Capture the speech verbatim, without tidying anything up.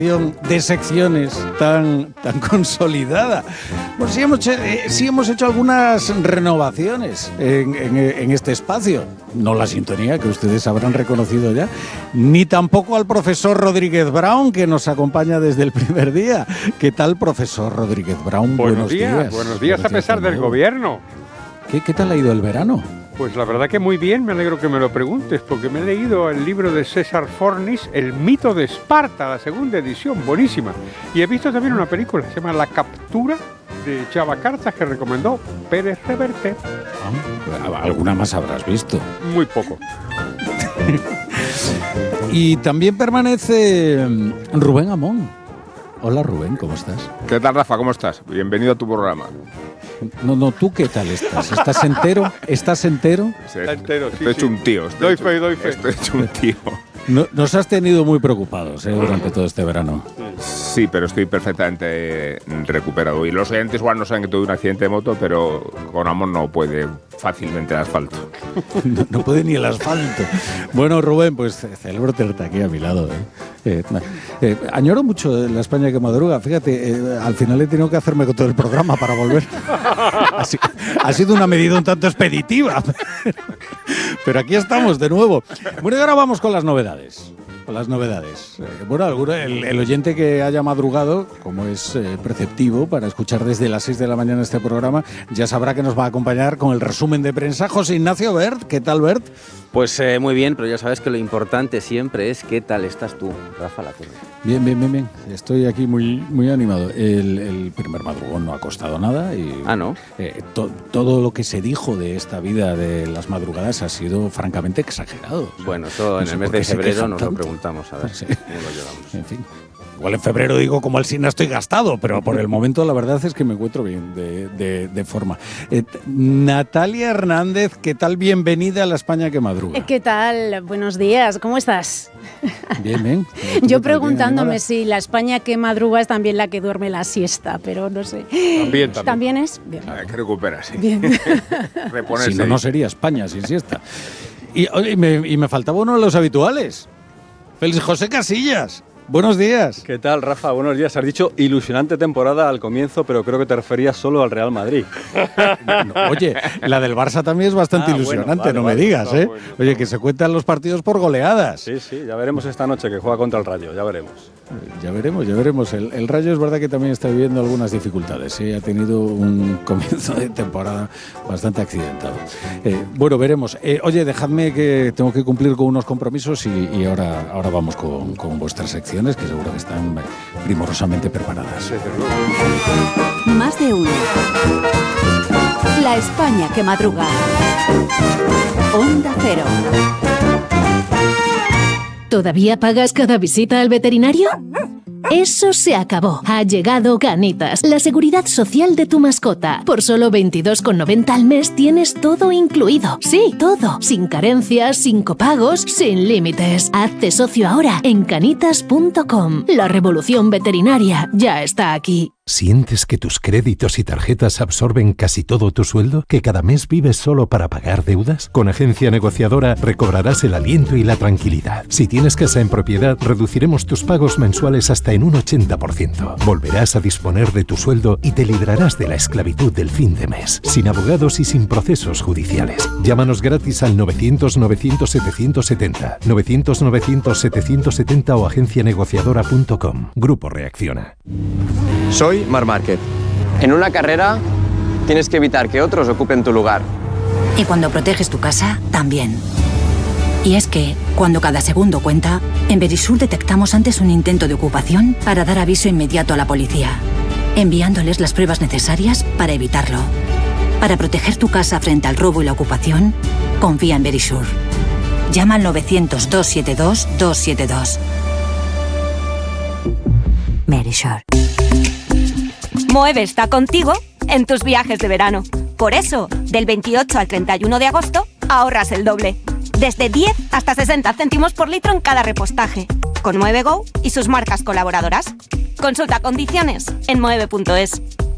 de secciones tan, tan consolidada. Pues sí hemos, eh, sí hemos hecho algunas renovaciones en, en, en este espacio. No la sintonía, que ustedes habrán reconocido ya, ni tampoco al profesor Rodríguez Brown, que nos acompaña desde el primer día. ¿Qué tal, profesor Rodríguez Brown? Buenos, buenos días, días. Buenos días, buenos a pesar días del gobierno. ¿Qué, ¿Qué tal ha ido el verano? Pues la verdad que muy bien, me alegro que me lo preguntes, porque me he leído el libro de César Fornis, El mito de Esparta, la segunda edición, buenísima. Y he visto también una película, se llama La captura, de Chava Cartas, que recomendó Pérez Reverte. Ah, ¿alguna más habrás visto? Muy poco. Y también permanece Rubén Amón. Hola Rubén, ¿cómo estás? ¿Qué tal, Rafa? ¿Cómo estás? Bienvenido a tu programa. No, no, ¿tú qué tal estás? ¿Estás entero? ¿Estás entero? Sí, Está entero, sí, estoy sí. hecho un tío. Estoy Doy hecho, fe, doy fe. Estoy hecho un tío. No, nos has tenido muy preocupados ¿eh? durante todo este verano. Sí, pero estoy perfectamente recuperado. Y los oyentes igual no saben que tuve un accidente de moto, pero con Amón no puede fácilmente el asfalto. No, no puede ni el asfalto. Bueno, Rubén, pues celebro tenerte aquí a mi lado. ¿eh? Eh, eh, añoro mucho la España que madruga. Fíjate, eh, al final he tenido que hacerme con todo el programa para volver. Ha, ha sido una medida un tanto expeditiva. Pero aquí estamos de nuevo. Bueno, y ahora vamos con las novedades. Con las novedades. Eh, bueno, alguno, el, el oyente que haya madrugado, como es eh, preceptivo para escuchar desde las seis de la mañana este programa, ya sabrá que nos va a acompañar con el resumen de prensa José Ignacio Bert. ¿Qué tal, Bert? Pues eh, muy bien, pero ya sabes que lo importante siempre es qué tal estás tú, Rafa La Torre. Bien, bien, bien, bien. Estoy aquí muy, muy animado. El, el primer madrugón no ha costado nada y ah, ¿no? Eh, to, todo lo que se dijo de esta vida de las madrugadas ha sido francamente exagerado. O sea, bueno, eso en no el mes de febrero nos lo preguntamos, a ver sí. cómo lo llevamos. En fin. Igual en febrero digo como Alsina estoy gastado, pero por el momento la verdad es que me encuentro bien de, de, de forma. Eh, Natalia Hernández, ¿qué tal? Bienvenida a la España que madruga. ¿Qué tal? Buenos días, ¿cómo estás? Bien, bien. Yo preguntándome si la España que madruga es también la que duerme la siesta, pero no sé. También, también. ¿También es? Bien. Hay que recuperarse. Bien. Si no, no sería España sin siesta. Y, y, me, y me faltaba uno de los habituales. Félix José Casillas. Buenos días. ¿Qué tal, Rafa? Buenos días. Has dicho ilusionante temporada al comienzo, pero creo que te referías solo al Real Madrid. No, oye, la del Barça también es bastante ah, ilusionante, bueno, vale, no vale, me digas, ¿eh? Bueno, oye, que se cuentan los partidos por goleadas. Sí, sí, ya veremos esta noche que juega contra el Rayo, ya veremos. Ya veremos, ya veremos. El, el Rayo es verdad que también está viviendo algunas dificultades, ¿eh? Ha tenido un comienzo de temporada bastante accidentado. Eh, bueno, veremos. Eh, oye, dejadme que tengo que cumplir con unos compromisos y, y ahora, ahora vamos con, con vuestras secciones, que seguro que están primorosamente preparadas. Más de uno. La España que madruga. Onda Cero. ¿Todavía pagas cada visita al veterinario? Eso se acabó. Ha llegado Canitas, la seguridad social de tu mascota. Por solo veintidós con noventa al mes tienes todo incluido. Sí, todo. Sin carencias, sin copagos, sin límites. Hazte socio ahora en canitas punto com. La revolución veterinaria ya está aquí. ¿Sientes que tus créditos y tarjetas absorben casi todo tu sueldo? ¿Que cada mes vives solo para pagar deudas? Con Agencia Negociadora recobrarás el aliento y la tranquilidad. Si tienes casa en propiedad, reduciremos tus pagos mensuales hasta en un ochenta por ciento. Volverás a disponer de tu sueldo y te librarás de la esclavitud del fin de mes, sin abogados y sin procesos judiciales. Llámanos gratis al novecientos novecientos setecientos setenta, novecientos novecientos setecientos setenta o agencia negociadora punto com. Grupo Reacciona. Soy Marc Márquez. En una carrera tienes que evitar que otros ocupen tu lugar. Y cuando proteges tu casa, también. Y es que, cuando cada segundo cuenta, en Verisur detectamos antes un intento de ocupación para dar aviso inmediato a la policía, enviándoles las pruebas necesarias para evitarlo. Para proteger tu casa frente al robo y la ocupación, confía en Verisur. Llama al novecientos, dos siete dos, dos siete dos. Verisur. Moeve está contigo en tus viajes de verano. Por eso, del veintiocho al treinta y uno de agosto, ahorras el doble. Desde diez hasta sesenta céntimos por litro en cada repostaje. Con Mueve Go y sus marcas colaboradoras. Consulta condiciones en mueve punto es.